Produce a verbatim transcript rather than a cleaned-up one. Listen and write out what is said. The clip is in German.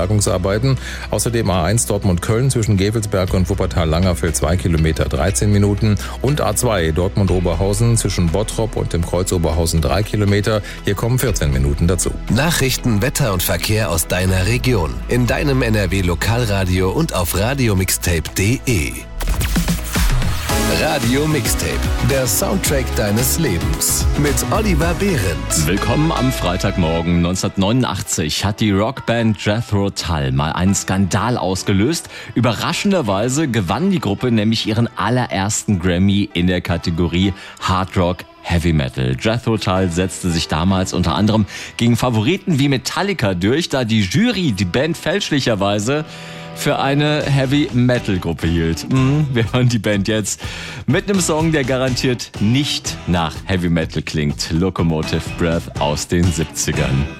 Bergungsarbeiten. Außerdem A eins Dortmund-Köln zwischen Gevelsberg und Wuppertal-Langerfeld zwei Kilometer dreizehn Minuten und A zwei Dortmund-Oberhausen zwischen Bottrop und dem Kreuz Oberhausen drei Kilometer. Hier kommen vierzehn Minuten dazu. Nachrichten, Wetter und Verkehr aus deiner Region. In deinem N R W Lokalradio und auf radiomixtape punkt de. Radio Mixtape, der Soundtrack deines Lebens mit Oliver Behrendt. Willkommen am Freitagmorgen. neunzehnhundertneunundachtzig hat die Rockband Jethro Tull mal einen Skandal ausgelöst. Überraschenderweise gewann die Gruppe nämlich ihren allerersten Grammy in der Kategorie Hard Rock Heavy Metal. Jethro Tull setzte sich damals unter anderem gegen Favoriten wie Metallica durch, da die Jury die Band fälschlicherweise für eine Heavy-Metal-Gruppe hielt. Mhm, wir hören die Band jetzt mit einem Song, der garantiert nicht nach Heavy Metal klingt. Locomotive Breath aus den siebzigern.